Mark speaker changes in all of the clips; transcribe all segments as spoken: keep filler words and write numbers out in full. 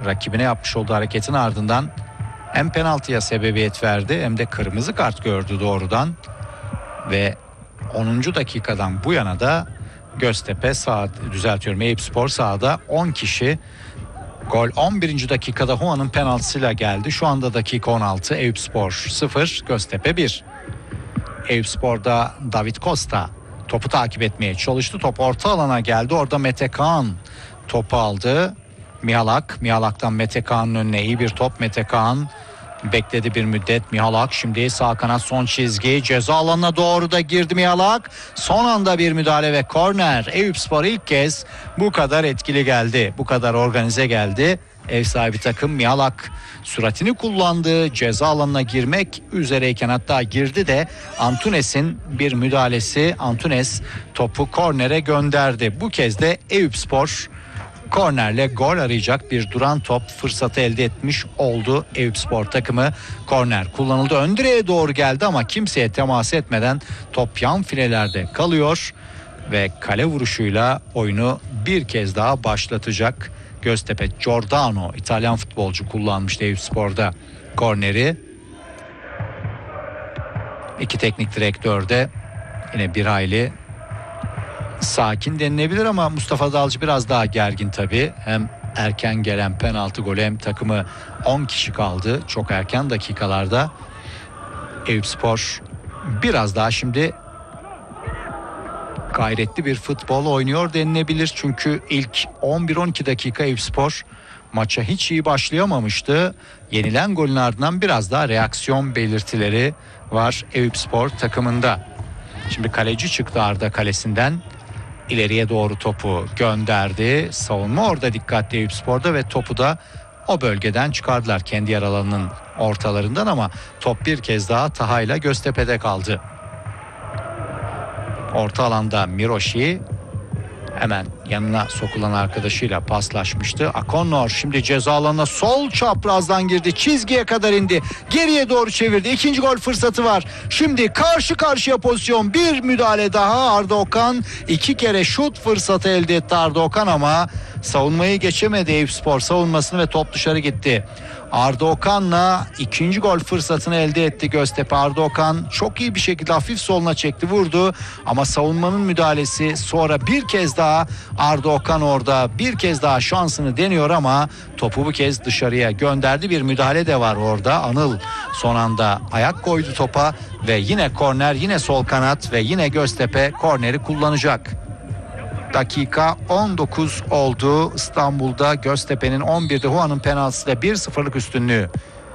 Speaker 1: rakibine yapmış olduğu hareketin ardından hem penaltıya sebebiyet verdi hem de kırmızı kart gördü doğrudan. Ve onuncu dakikadan bu yana da Göztepe sağ düzeltiyorum Eyüpspor sahada on kişi. Gol on birinci dakikada Huan'ın penaltısıyla geldi. Şu anda dakika on altı. Eyüpspor sıfır, Göztepe bir. Eyüpspor'da David Costa topu takip etmeye çalıştı. Top orta alana geldi. Orada Mete Kaan topu aldı. Mihalak, Mihalak'tan Mete Kaan'ın önüne iyi bir top. Mete Kaan bekledi bir müddet. Mihalak şimdi sağ kanat son çizgi, ceza alanına doğru da girdi Mihalak. Son anda bir müdahale ve korner. Eyüpspor ilk kez bu kadar etkili geldi. Bu kadar organize geldi. Ev sahibi takım Mihalak süratini kullandı. Ceza alanına girmek üzereyken hatta girdi de Antunes'in bir müdahalesi. Antunes topu kornere gönderdi. Bu kez de Eyüpspor kornerle gol arayacak bir duran top fırsatı elde etmiş oldu. Eyüpspor takımı korner kullanıldı. Ön direğe doğru geldi ama kimseye temas etmeden top yan filelerde kalıyor ve kale vuruşuyla oyunu bir kez daha başlatacak Göztepe. Giordano, İtalyan futbolcu, kullanmıştı Eyüpspor'da korneri. İki teknik direktör de yine bir hayli sakin denilebilir ama Mustafa Dalcı biraz daha gergin tabii. Hem erken gelen penaltı golü hem takımı on kişi kaldı çok erken dakikalarda. Eyüpspor biraz daha şimdi gayretli bir futbol oynuyor denilebilir. Çünkü ilk on bir on iki dakika Eyüpspor maça hiç iyi başlayamamıştı. Yenilen golün ardından biraz daha reaksiyon belirtileri var Eyüpspor takımında. Şimdi kaleci çıktı Arda kalesinden. İleriye doğru topu gönderdi. Savunma orada dikkatli Eyüpspor'da ve topu da o bölgeden çıkardılar kendi yer alanının ortalarından ama top bir kez daha Taha'yla Göztepe'de kaldı. Orta alanda Miroşi hemen yanına sokulan arkadaşıyla paslaşmıştı. Akonnor şimdi ceza alanına sol çaprazdan girdi. Çizgiye kadar indi. Geriye doğru çevirdi. İkinci gol fırsatı var. Şimdi karşı karşıya pozisyon. Bir müdahale daha. Arda Okan iki kere şut fırsatı elde etti Arda Okan ama savunmayı geçemedi Eyüpspor savunmasını ve top dışarı gitti. Arda Okan'la ikinci gol fırsatını elde etti Göztepe. Arda Okan çok iyi bir şekilde hafif soluna çekti, vurdu ama savunmanın müdahalesi, sonra bir kez daha Arda Okan orada bir kez daha şansını deniyor ama topu bu kez dışarıya gönderdi. Bir müdahale de var orada. Anıl son anda ayak koydu topa ve yine korner, yine sol kanat ve yine Göztepe korneri kullanacak. Dakika on dokuz oldu. İstanbul'da Göztepe'nin on birde Huan'ın penaltısıyla bir sıfırlık üstünlüğü.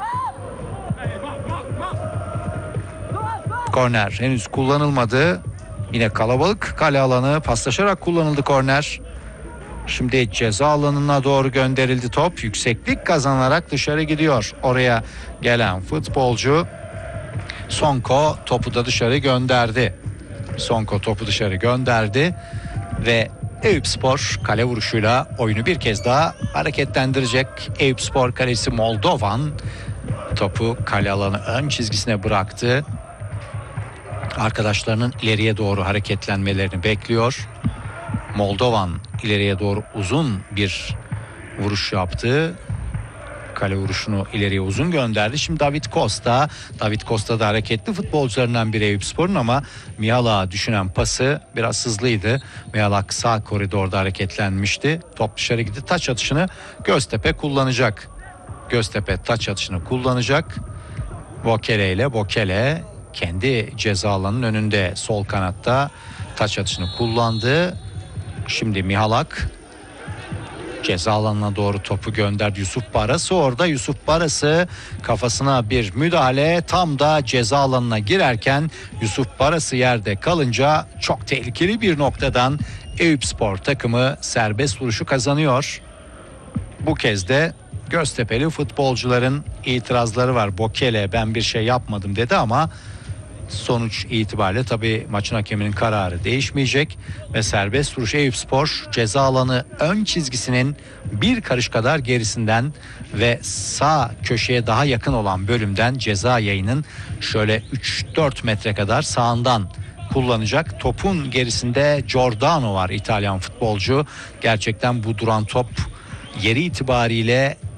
Speaker 1: Korner henüz kullanılmadı. Yine kalabalık kale alanı, paslaşarak kullanıldı korner. Şimdi ceza alanına doğru gönderildi top. Yükseklik kazanarak dışarı gidiyor. Oraya gelen futbolcu Sonko topu da dışarı gönderdi. Sonko topu dışarı gönderdi. Ve Eyüpspor kale vuruşuyla oyunu bir kez daha hareketlendirecek. Eyüpspor kalesi Moldovan topu kale alanı ön çizgisine bıraktı. Arkadaşlarının ileriye doğru hareketlenmelerini bekliyor. Moldovan ileriye doğru uzun bir vuruş yaptı. Kale vuruşunu ileriye uzun gönderdi. Şimdi David Costa. David Costa da hareketli futbolcularından biri Eyüpspor'un ama Mihalak'a düşünen pası biraz hızlıydı. Mihalak sağ koridorda hareketlenmişti. Top dışarı gitti. Taç atışını Göztepe kullanacak. Göztepe taç atışını kullanacak. Bokele ile Bokele kendi ceza alanının önünde sol kanatta taç atışını kullandı. Şimdi Mihalak ceza alanına doğru topu gönderdi. Yusuf Barası orada. Yusuf Barası kafasına bir müdahale, tam da ceza alanına girerken Yusuf Barası yerde kalınca çok tehlikeli bir noktadan Eyüpspor takımı serbest vuruşu kazanıyor. Bu kez de Göztepe'li futbolcuların itirazları var. Bokele ben bir şey yapmadım dedi ama sonuç itibariyle tabii maçın hakeminin kararı değişmeyecek ve serbest vuruş Eyüpspor ceza alanı ön çizgisinin bir karış kadar gerisinden ve sağ köşeye daha yakın olan bölümden ceza yayının şöyle üç dört metre kadar sağından kullanacak. Topun gerisinde Giordano var, İtalyan futbolcu. Gerçekten bu duran top yeri itibariyle